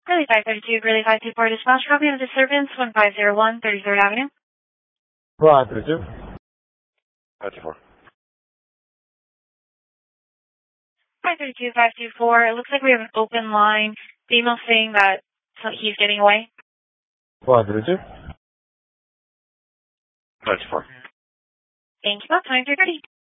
Really 532, really 524, dispatch copy of disturbance 1501 33rd Avenue. 532. 524. 532, 524. It looks like we have an open line. The email saying that he's getting away. 532. 524. Thank you. About time, 3:30.